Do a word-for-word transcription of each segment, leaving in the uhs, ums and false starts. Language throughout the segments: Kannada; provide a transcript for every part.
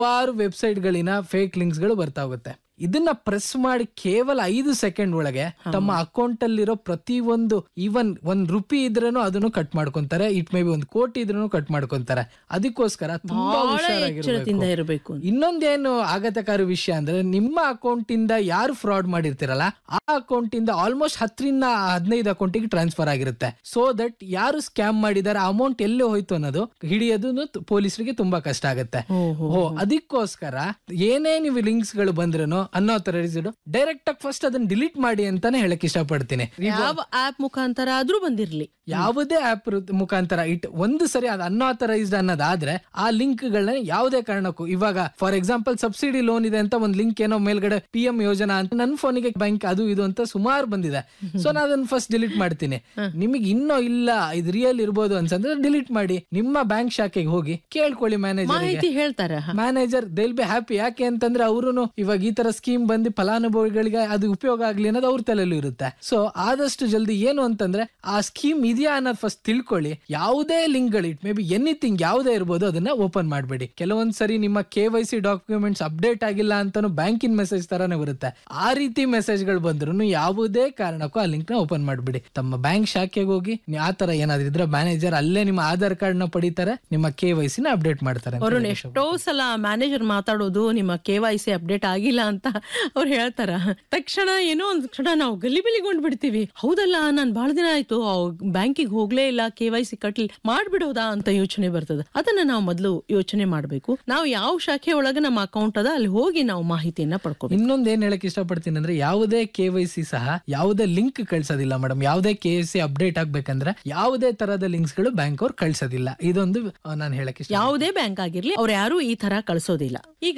ಹಲವಾರು ವೆಬ್ಸೈಟ್ ಗಳಿನ ಫೇಕ್ ಲಿಂಕ್ಸ್ ಗಳು ಬರ್ತಾ ಹೋಗುತ್ತೆ. ಇದನ್ನ ಪ್ರೆಸ್ ಮಾಡಿ ಕೇವಲ ಐದು ಸೆಕೆಂಡ್ ಒಳಗೆ ತಮ್ಮ ಅಕೌಂಟ್ ಅಲ್ಲಿರೋ ಪ್ರತಿ ಒಂದು ಈವನ್ ಒಂದ್ ರುಪಿ ಇದ್ರೂ ಅದನ್ನು ಕಟ್ ಮಾಡ್ಕೊಂತಾರೆ. ಇಟ್ ಮೇ ಬಿ ಒಂದ್ ಕೋಟಿ ಇದ್ರೂ ಕಟ್ ಮಾಡ್ಕೊಂತಾರೆ. ಅದಕ್ಕೋಸ್ಕರ ತುಂಬಾ ಹುಷಾರಾಗಿರ್ಬೇಕು. ಇನ್ನೊಂದೇನು ಆಘಾತಕಾರಿ ವಿಷಯ ಅಂದ್ರೆ ನಿಮ್ಮ ಅಕೌಂಟ್ ಇಂದ ಯಾರು ಫ್ರಾಡ್ ಮಾಡಿರ್ತಿರಲ್ಲ ಆ ಅಕೌಂಟ್ ಇಂದ ಆಲ್ಮೋಸ್ಟ್ ಹತ್ತರಿಂದ ಹದಿನೈದು ಅಕೌಂಟಿಗೆ ಟ್ರಾನ್ಸ್ಫರ್ ಆಗಿರುತ್ತೆ. ಸೊ ದಟ್ ಯಾರು ಸ್ಕ್ಯಾಮ್ ಮಾಡಿದಾರೆ ಅಮೌಂಟ್ ಎಲ್ಲೇ ಹೋಯ್ತು ಅನ್ನೋದು ಹಿಡಿಯೋದು ಪೊಲೀಸರಿಗೆ ತುಂಬಾ ಕಷ್ಟ ಆಗುತ್ತೆ. ಓ ಅದಕ್ಕೋಸ್ಕರ ಏನೇ ನೀವು ಲಿಂಕ್ಸ್ ಗಳು ಬಂದ್ರು ಅನ್ಆಥರೈಸ್ಡ್ ಡೈರೆಕ್ಟ್ ಆಗಿ ಫಸ್ಟ್ ಅದನ್ನ ಡಿಲೀಟ್ ಮಾಡಿ ಅಂತಾನೆ ಹೇಳಕ್ ಇಷ್ಟಪಡ್ತೀನಿ. ಯಾವ ಆಪ್ ಮುಖಾಂತರ ಆದ್ರೂ ಬಂದಿರ್ಲಿ, ಯಾವುದೇ ಆಪ್ ಮುಖಾಂತರ ಇಟ್ ಒಂದು ಸರಿ ಅದು ಅನ್ಆಥರೈಸ್ಡ್ ಅನ್ನೋದಾದ್ರೆ ಆ ಲಿಂಕ್ ಗಳನ್ನ ಯಾವುದೇ ಕಾರಣಕ್ಕೂ, ಇವಾಗ ಫಾರ್ ಎಕ್ಸಾಂಪಲ್ ಸಬ್ಸಿಡಿ ಲೋನ್ ಇದೆ ಅಂತ ಒಂದ್ ಲಿಂಕ್ ಏನೋ ಮೇಲ್ಗಡೆ ಪಿ ಎಂ ಯೋಜನಾ ಅಂತ ನನ್ನ ಫೋನಿಗೆ ಬ್ಯಾಂಕ್ ಅದು ಇದು ಅಂತ ಸುಮಾರು ಬಂದಿದೆ. ಸೊ ನಾನು ಅದನ್ನ ಫಸ್ಟ್ ಡಿಲೀಟ್ ಮಾಡ್ತೀನಿ. ನಿಮಗೆ ಇನ್ನೂ ಇಲ್ಲ ಇದು ರಿಯಲ್ ಇರ್ಬೋದು ಅನ್ಸಂದ್ರೆ ಡಿಲೀಟ್ ಮಾಡಿ ನಿಮ್ಮ ಬ್ಯಾಂಕ್ ಶಾಖೆಗೆ ಹೋಗಿ ಕೇಳ್ಕೊಳ್ಳಿ. ಮ್ಯಾನೇಜರ್ ಹೇಳ್ತಾರೆ, manager they will be happy. ಯಾಕೆ ಅಂತಂದ್ರೆ ಅವರು ಇವಾಗ ಈ ತರ ಸ್ಕೀಮ್ ಬಂದು ಫಲಾನುಭವಿಗಳಿಗೆ ಅದು ಉಪಯೋಗ ಆಗ್ಲಿ ಅನ್ನೋದು ಅವ್ರ ತಲೆಯಲ್ಲೂ ಇರುತ್ತೆ. ಸೊ ಆದಷ್ಟು ಜಲ್ದಿ ಏನು ಅಂತಂದ್ರೆ ಆ ಸ್ಕೀಮ್ ಇದೆಯಾ ಅನ್ನೋದು ಫಸ್ಟ್ ತಿಳ್ಕೊಳ್ಳಿ. ಯಾವುದೇ ಲಿಂಕ್ ಗಳು ಇಟ್ ಮೇ ಬಿ ಎನಿಥಿಂಗ್ ಯಾವುದೇ ಇರ್ಬೋದು ಅದನ್ನ ಓಪನ್ ಮಾಡಬೇಡಿ. ಕೆಲವೊಂದ್ ಸರಿ ನಿಮ್ಮ K Y C documents update ಆಗಿಲ್ಲ ಅಂತಾನು ಬ್ಯಾಂಕಿನ ಮೆಸೇಜ್ ತರಾನೇ ಬರುತ್ತೆ. ಆ ರೀತಿ ಮೆಸೇಜ್ ಗಳು ಬಂದ್ರು ಯಾವುದೇ ಕಾರಣಕ್ಕೂ ಆ ಲಿಂಕ್ ನ ಓಪನ್ ಮಾಡ್ಬಿಡಿ. ತಮ್ಮ ಬ್ಯಾಂಕ್ ಶಾಖೆಗೆ ಹೋಗಿ ಆ ತರ ಏನಾದ್ರು ಇದ್ರೆ ಮ್ಯಾನೇಜರ್ ಅಲ್ಲೇ ನಿಮ್ಮ ಆಧಾರ್ ಕಾರ್ಡ್ ನ ಪಡಿತಾರೆ, ನಿಮ್ಮ ಕೆ ವೈ ಸಿ ನ ಅಪ್ಡೇಟ್ ಮಾಡ್ತಾರೆ. ಎಷ್ಟೋ ಸಲ ಮ್ಯಾನೇಜರ್ ಮಾತಾಡೋದು ನಿಮ್ಮ ಕೆ ವೈ ಸಿ ಅಪ್ಡೇಟ್ ಆಗಿಲ್ಲ ಅಂತ ಅವ್ರು ಹೇಳ್ತಾರ. ತಕ್ಷಣ ಏನೋ ಒಂದ್ ಕ್ಷಣ ನಾವು ಗಲಿಬಿಲಿಗೊಂಡ್ ಬಿಡ್ತೀವಿ. ಹೌದಲ್ಲ, ನಾನ್ ಬಹಳ ದಿನ ಆಯ್ತು ಬ್ಯಾಂಕಿಗೆ ಹೋಗ್ಲೇ ಇಲ್ಲ, ಕೆ ವೈ ಸಿ ಕಟ್ಲಿ ಮಾಡ್ಬಿಡೋದಾ ಅಂತ ಯೋಚನೆ ಬರ್ತದೆ. ಅದನ್ನ ನಾವು ಮೊದಲು ಯೋಚನೆ ಮಾಡ್ಬೇಕು. ನಾವು ಯಾವ ಶಾಖೆ ಒಳಗೆ ನಮ್ಮ ಅಕೌಂಟ್ ಅದ ಅಲ್ಲಿ ಹೋಗಿ ನಾವು ಮಾಹಿತಿಯನ್ನ ಪಡ್ಕೋಬೇಕು. ಇನ್ನೊಂದ್ ಏನ್ ಹೇಳಕ್ ಇಷ್ಟಪಡ್ತೀನಿ ಅಂದ್ರೆ ಯಾವುದೇ ಕೆ ವೈ ಸಿ ಸಹ ಯಾವುದೇ ಲಿಂಕ್ ಕಳ್ಸೋದಿಲ್ಲ ಮೇಡಮ್. ಯಾವುದೇ ಕೆ ವೈ ಸಿ ಅಪ್ಡೇಟ್ ಆಗ್ಬೇಕಂದ್ರೆ ಯಾವುದೇ ತರದ ಲಿಂಕ್ಸ್ ಗಳು ಬ್ಯಾಂಕ್ ಅವ್ರು ಕಳ್ಸೋದಿಲ್ಲ. ಇದೊಂದು ನಾನು ಹೇಳಕ್ ಇಷ್ಟ. ಯಾವುದೇ ಬ್ಯಾಂಕ್ ಆಗಿರ್ಲಿ ಅವ್ರು ಯಾರು ಈ ತರ ಕಳ್ಸೋದಿಲ್ಲ. ಈಗ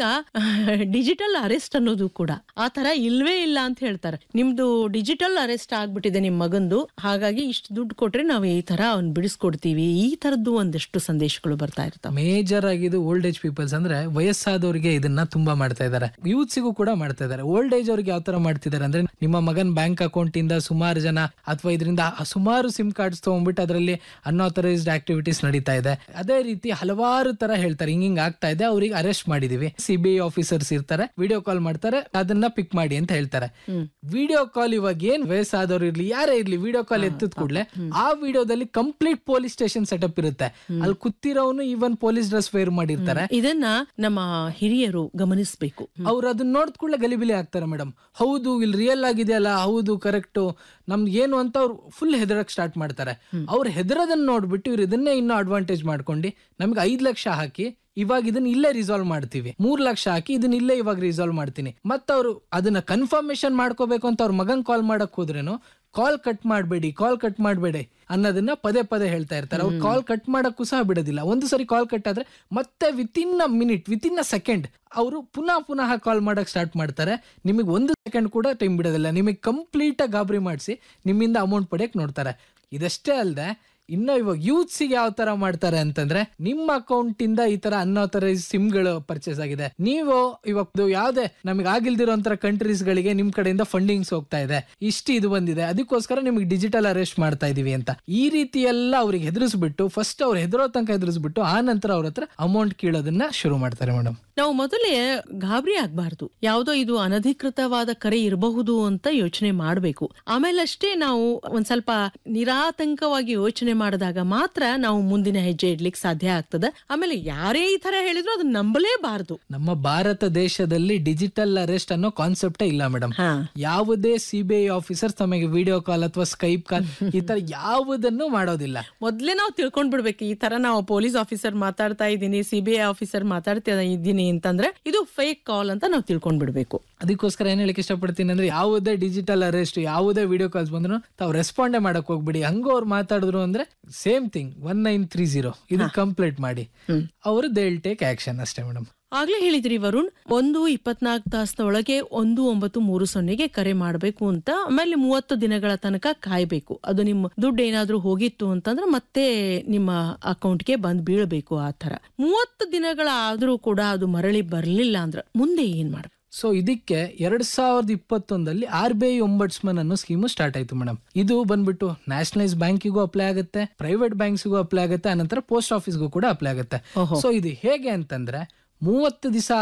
ಡಿಜಿಟಲ್ ಅರೆಸ್ಟ್ ಅನ್ನೋದು ಕೂಡ ಆ ತರ ಇಲ್ವೇ ಇಲ್ಲ ಅಂತ ಹೇಳ್ತಾರೆ. ನಿಮ್ದು ಡಿಜಿಟಲ್ ಅರೆಸ್ಟ್ ಆಗ್ಬಿಟ್ಟಿದೆ ನಿಮ್ ಮಗಂದು, ಹಾಗಾಗಿ ಇಷ್ಟು ದುಡ್ಡು ಕೊಟ್ರೆ ನಾವು ಈ ತರ ಅವ್ನ್ ಬಿಡಿಸ್ಕೊಡ್ತೀವಿ. ಈ ತರದ್ದು ಒಂದಷ್ಟು ಸಂದೇಶಗಳು ಬರ್ತಾ ಇರ್ತಾವೆ. ಮೇಜರ್ ಆಗಿದ್ದು ಓಲ್ಡ್ ಏಜ್ ಪೀಪಲ್ಸ್ ಅಂದ್ರೆ ವಯಸ್ಸಾದವರಿಗೆ ಇದನ್ನ ತುಂಬಾ ಮಾಡ್ತಾ ಇದಾರೆ. ಯೂತ್ಸಿಗೂ ಕೂಡ ಮಾಡ್ತಾ ಇದಾರೆ. ಓಲ್ಡ್ ಏಜ್ ಅವ್ರಿಗೆ ಯಾವ ತರ ಮಾಡ್ತಿದ್ದಾರೆ ಅಂದ್ರೆ ನಿಮ್ಮ ಮಗನ್ ಬ್ಯಾಂಕ್ ಅಕೌಂಟ್ ಇಂದ ಸುಮಾರು ಜನ ಅಥವಾ ಇದರಿಂದ ಸುಮಾರು ಸಿಮ್ ಕಾರ್ಡ್ಸ್ ತಗೊಂಡ್ಬಿಟ್ಟು ಅದರಲ್ಲಿ ಅನ್ಆಥರೈಸ್ಡ್ ಆಕ್ಟಿವಿಟೀಸ್ ನಡೀತಾ ಇದೆ. ಅದೇ ರೀತಿ ಹಲವಾರು ತರ ಹೇಳ್ತಾರೆ ಹಿಂಗ್ ಹಿಂಗ್ ಆಗ್ತಾ ಇದೆ, ಅವ್ರಿಗೆ ಅರೆಸ್ಟ್ ಮಾಡಿದೀವಿ. ಸಿಬಿಐ ಆಫೀಸರ್ಸ್ ಇರ್ತಾರೆ, ವಿಡಿಯೋ ಕಾಲ್ ಮಾಡ್ತಾರೆ, ಅದನ್ನ ಪಿಕ್ ಮಾಡಿ ಅಂತ ಹೇಳ್ತಾರೆ. ವಿಡಿಯೋ ಕಾಲ್ ಇವಾಗ ಏನ್ ವಯಸ್ಸಾದವ್ರು ಇರ್ಲಿ ಯಾರೇ ಇರ್ಲಿ ವಿಡಿಯೋ ಕಾಲ್ ಎತ್ತಿದ ಕೂಡಲೇ ಆ ವಿಡಿಯೋದಲ್ಲಿ ಕಂಪ್ಲೀಟ್ ಪೊಲೀಸ್ ಸ್ಟೇಷನ್ ಸೆಟಪ್ ಇರುತ್ತೆ. ಅಲ್ಲಿ ಕೂತಿರೋನು ಇವನ್ ಪೊಲೀಸ್ ಡ್ರೆಸ್ ವೇರ್ ಮಾಡಿರ್ತಾರೆ. ಇದನ್ನ ನಮ್ಮ ಹಿರಿಯರು ಗಮನಿಸಬೇಕು. ಅವ್ರು ಅದನ್ನ ನೋಡಿದ ಕೂಡಲೇ ಗಲಿಬಿಲಿ ಆಗ್ತಾರೆ. ಮೇಡಮ್ ಹೌದು ಇಲ್ಲಿ ರಿಯಲ್ ಆಗಿದೆಯಲ್ಲ, ಹೌದು ಕರೆಕ್ಟ್ ನಮ್ದು ಏನು ಅಂತ ಅವ್ರು ಫುಲ್ ಹೆದರಕ್ ಸ್ಟಾರ್ಟ್ ಮಾಡ್ತಾರೆ. ಅವ್ರು ಹೆದರದನ್ನ ನೋಡ್ಬಿಟ್ಟು ಇವ್ರು ಇದನ್ನೇ ಇನ್ನೂ ಅಡ್ವಾಂಟೇಜ್ ಮಾಡ್ಕೊಂಡು ನಮ್ಗೆ ಐದ್ ಲಕ್ಷ ಹಾಕಿ ಇವಾಗ ಇದನ್ನ ಇಲ್ಲೇ ರಿಸಾಲ್ವ್ ಮಾಡ್ತೀವಿ, ಮೂರ್ ಲಕ್ಷ ಹಾಕಿ ಇದನ್ನ ಇಲ್ಲೇ ಇವಾಗ ರಿಸಾಲ್ವ್ ಮಾಡ್ತೀನಿ. ಮತ್ತ ಅವರು ಅದನ್ನ ಕನ್ಫರ್ಮೇಶನ್ ಮಾಡ್ಕೋಬೇಕು ಅಂತ ಅವ್ರ ಮಗನ್ ಕಾಲ್ ಮಾಡಕ್ ಹೋದ್ರೇನು ಕಾಲ್ ಕಟ್ ಮಾಡಬೇಡಿ, ಕಾಲ್ ಕಟ್ ಮಾಡಬೇಡಿ ಅನ್ನೋದನ್ನ ಪದೇ ಪದೇ ಹೇಳ್ತಾ ಇರ್ತಾರೆ. ಅವ್ರು ಕಾಲ್ ಕಟ್ ಮಾಡಕ್ಕೂ ಸಹ ಬಿಡೋದಿಲ್ಲ. ಒಂದು ಸರಿ ಕಾಲ್ ಕಟ್ ಆದ್ರೆ ಮತ್ತೆ within a minute within a second ಅವರು ಪುನಃ ಪುನಃ ಕಾಲ್ ಮಾಡಕ್ ಸ್ಟಾರ್ಟ್ ಮಾಡ್ತಾರೆ. ನಿಮಗೆ ಒಂದು ಸೆಕೆಂಡ್ ಕೂಡ ಟೈಮ್ ಬಿಡೋದಿಲ್ಲ. ನಿಮಗೆ ಕಂಪ್ಲೀಟ್ ಆಗಿ ಗಾಬರಿ ಮಾಡಿಸಿ ನಿಮ್ಮಿಂದ ಅಮೌಂಟ್ ಪಡೆಯಕ್ ನೋಡ್ತಾರೆ. ಇದಷ್ಟೇ ಅಲ್ಲದೆ ಇನ್ನು ಇವಾಗ ಯೂತ್ಸಿಗೆ ಯಾವ ತರ ಮಾಡ್ತಾರೆ ಅಂತಂದ್ರೆ ನಿಮ್ಮ ಅಕೌಂಟ್ ಇಂದ ಈ ತರ ಅನ್ಆಥರೈಸ್ ಸಿಮ್ ಗಳು ಪರ್ಚೇಸ್ ಆಗಿದೆ, ನೀವು ಇವಾಗ ಯಾವ್ದೇ ನಮಗೆ ಆಗಿಲ್ದಿರೋಂತರ ಕಂಟ್ರೀಸ್ ಗಳಿಗೆ ನಿಮ್ ಕಡೆಯಿಂದ ಫಂಡಿಂಗ್ಸ್ ಹೋಗ್ತಾ ಇದೆ, ಇಷ್ಟು ಇದು ಬಂದಿದೆ, ಅದಕ್ಕೋಸ್ಕರ ನಿಮಗೆ ಡಿಜಿಟಲ್ ಅರೆಸ್ಟ್ ಮಾಡ್ತಾ ಇದೀವಿ ಅಂತ ಈ ರೀತಿ ಎಲ್ಲ ಅವ್ರಿಗೆ ಹೆದರಿಸ್ಬಿಟ್ಟು ಫಸ್ಟ್ ಅವ್ರು ಹೆದರೋ ತನಕ ಹೆದರಿಸ್ಬಿಟ್ಟು ಆ ನಂತರ ಅವ್ರ ಹತ್ರ ಅಮೌಂಟ್ ಕೀಳೋದನ್ನ ಶುರು ಮಾಡ್ತಾರೆ. ಮೇಡಮ್ ನಾವು ಮೊದಲೇ ಗಾಬರಿ ಆಗ್ಬಾರ್ದು. ಯಾವುದೋ ಇದು ಅನಧಿಕೃತವಾದ ಕರೆ ಇರಬಹುದು ಅಂತ ಯೋಚನೆ ಮಾಡ್ಬೇಕು. ಆಮೇಲೆ ಅಷ್ಟೇ ನಾವು ಒಂದ್ ಸ್ವಲ್ಪ ನಿರಾತಂಕವಾಗಿ ಯೋಚನೆ ಮಾಡಿದಾಗ ಮಾತ್ರ ನಾವು ಮುಂದಿನ ಹೆಜ್ಜೆ ಇಡ್ಲಿಕ್ಕೆ ಸಾಧ್ಯ ಆಗ್ತದೆ. ಆಮೇಲೆ ಯಾರೇ ಈ ತರ ಹೇಳಿದ್ರು ಅದನ್ನ ನಂಬಲೇಬಾರದು. ನಮ್ಮ ಭಾರತ ದೇಶದಲ್ಲಿ ಡಿಜಿಟಲ್ ಅರೆಸ್ಟ್ ಅನ್ನೋ ಕಾನ್ಸೆಪ್ಟೇ ಇಲ್ಲ ಮೇಡಮ್. ಯಾವುದೇ ಸಿಬಿಐ ಆಫೀಸರ್ ತಮಗೆ ವಿಡಿಯೋ ಕಾಲ್ ಅಥವಾ ಸ್ಕೈಪ್ ಕಾಲ್ ಈ ತರ ಯಾವುದನ್ನು ಮಾಡೋದಿಲ್ಲ. ಮೊದ್ಲೇ ನಾವು ತಿಳ್ಕೊಂಡ್ ಬಿಡ್ಬೇಕು, ಈ ತರ ನಾವು ಪೊಲೀಸ್ ಆಫೀಸರ್ ಮಾತಾಡ್ತಾ ಇದ್ದೀನಿ, ಸಿಬಿಐ ಆಫೀಸರ್ ಮಾತಾಡ್ತಾ ಇದ್ದೀನಿ ಅಂತಂದ್ರೆ ಇದು ಫೇಕ್ ಕಾಲ್ ಅಂತ ನಾವು ತಿಳ್ಕೊಂಡ್ ಬಿಡ್ಬೇಕು. ಅದಕ್ಕೋಸ್ಕರ ಏನ್ ಹೇಳಕ್ ಇಷ್ಟಪಡ್ತೀನಿ ಅಂದ್ರೆ ಯಾವುದೇ ಡಿಜಿಟಲ್ ಅರೆಸ್ಟ್ ಯಾವುದೇ ವಿಡಿಯೋ ಕಾಲ್ಸ್ ಬಂದ್ರು ತಾವು ರೆಸ್ಪಾಂಡೇ ಮಾಡಕ್ ಹೋಗ್ಬಿಡಿ. ಹಂಗ ಅವ್ರು ಮಾತಾಡಿದ್ರು ಅಂದ್ರೆ same thing one nine three zero ಇದು ಕಂಪ್ಲೇಂಟ್ ಮಾಡಿ ಅವರು ದೇ ವಿಲ್ ಟೇಕ್ ಆಕ್ಷನ್ ಅಷ್ಟೇ ಮೇಡಮ್. ಆಗ್ಲೇ ಹೇಳಿದ್ರಿ ವರುಣ್, ಒಂದು ಇಪ್ಪತ್ನಾಲ್ಕು ತಾಸಿನ ಒಳಗೆ ಒಂದು ಒಂಬತ್ತು ಮೂರು ಸೊನ್ನೆಗೆ ಕರೆ ಮಾಡಬೇಕು ಅಂತ, ಆಮೇಲೆ ಮೂವತ್ತು ದಿನಗಳ ತನಕ ಕಾಯ್ಬೇಕು. ಅದು ನಿಮ್ಮ ದುಡ್ಡು ಏನಾದ್ರೂ ಹೋಗಿತ್ತು ಅಂತಂದ್ರೆ ಮತ್ತೆ ನಿಮ್ಮ ಅಕೌಂಟ್ಗೆ ಬಂದ್ ಬೀಳ್ಬೇಕು. ಆ ತರ ಮೂವತ್ತು ದಿನಗಳಾದ್ರೂ ಕೂಡ ಅದು ಮರಳಿ ಬರ್ಲಿಲ್ಲ ಅಂದ್ರೆ ಮುಂದೆ ಏನ್ ಮಾಡ್ಬೇಕು? ಸೊ ಇದಕ್ಕೆ ಎರಡ್ ಸಾವಿರದ ಇಪ್ಪತ್ತೊಂದಲ್ಲಿ ಆರ್ ಬಿ ಐ ಒಂಬಡ್ಸ್ಮನ್ ಅನ್ನೋ ಸ್ಕೀಮು ಸ್ಟಾರ್ಟ್ ಆಯ್ತು ಮೇಡಮ್. ಇದು ಬಂದ್ಬಿಟ್ಟು ನ್ಯಾಷನಲೈಸ್ ಬ್ಯಾಂಕಿಗೂ ಅಪ್ಲೈ ಆಗುತ್ತೆ, ಪ್ರೈವೇಟ್ ಬ್ಯಾಂಕ್ಸ್ಗೂ ಅಪ್ಲೈ ಆಗುತ್ತೆ, ಅನಂತರ ಪೋಸ್ಟ್ ಆಫೀಸ್ಗೂ ಕೂಡ ಅಪ್ಲೈ ಆಗುತ್ತೆ. ಸೊ ಇದು ಹೇಗೆ ಅಂತಂದ್ರೆ ಮೂವತ್ತು ದಿವಸ